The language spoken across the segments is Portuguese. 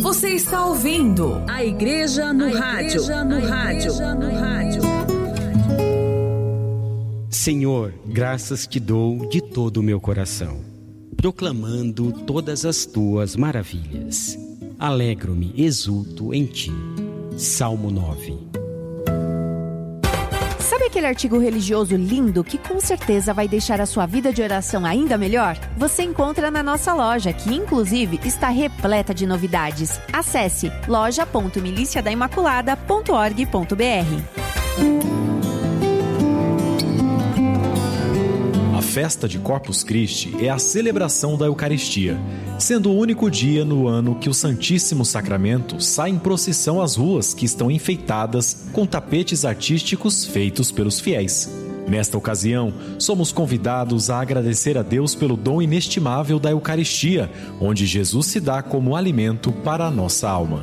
Você está ouvindo a Igreja no Rádio. Senhor, graças te dou de todo o meu coração, proclamando todas as tuas maravilhas. Alegro-me, exulto em ti. Salmo 9. Sabe aquele artigo religioso lindo que com certeza vai deixar a sua vida de oração ainda melhor? Você encontra na nossa loja, que inclusive está repleta de novidades. Acesse loja.miliciadaimaculada.org.br. A festa de Corpus Christi é a celebração da Eucaristia, sendo o único dia no ano que o Santíssimo Sacramento sai em procissão às ruas que estão enfeitadas com tapetes artísticos feitos pelos fiéis. Nesta ocasião, somos convidados a agradecer a Deus pelo dom inestimável da Eucaristia, onde Jesus se dá como alimento para a nossa alma.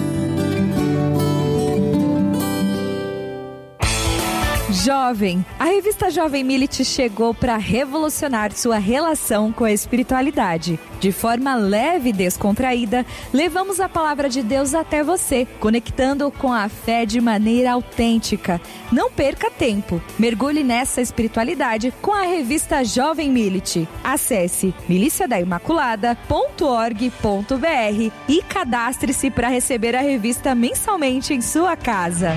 Jovem, a revista Jovem Milite chegou para revolucionar sua relação com a espiritualidade. De forma leve e descontraída, levamos a palavra de Deus até você, conectando com a fé de maneira autêntica. Não perca tempo, mergulhe nessa espiritualidade com a revista Jovem Milite. Acesse miliciadaimaculada.org.br e cadastre-se para receber a revista mensalmente em sua casa.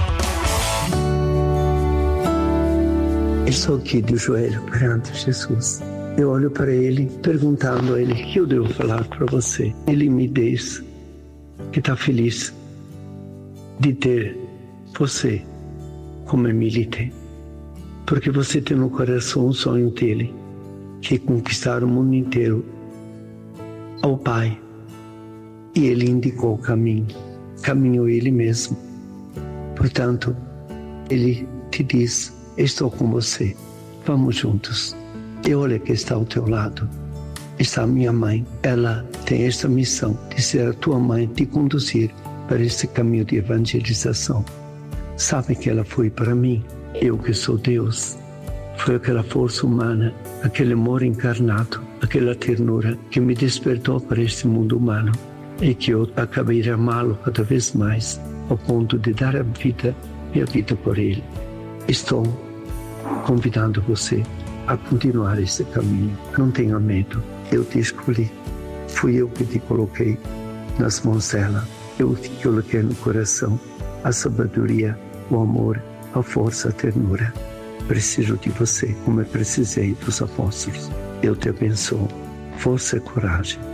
Eu estou aqui de joelho perante Jesus. Eu olho para Ele, perguntando a Ele: o que eu devo falar para você? Ele me diz que está feliz de ter você como militante, porque você tem no coração um sonho dele, que é conquistar o mundo inteiro ao Pai. E Ele indicou o caminho Ele mesmo. Portanto, Ele te diz: estou com você, vamos juntos. E olha que está ao teu lado, está a minha mãe. Ela tem esta missão de ser a tua mãe, te conduzir para esse caminho de evangelização. Sabe que ela foi para mim, eu que sou Deus. Foi aquela força humana, aquele amor encarnado, aquela ternura que me despertou para este mundo humano e que eu acabei de amá-lo cada vez mais, ao ponto de dar a vida, minha vida por ele. Estou convidando você a continuar esse caminho. Não tenha medo. Eu te escolhi. Fui eu que te coloquei nas mãos dela. Eu te coloquei no coração a sabedoria, o amor, a força, a ternura. Preciso de você, como eu precisei dos apóstolos. Eu te abençoo. Força e coragem.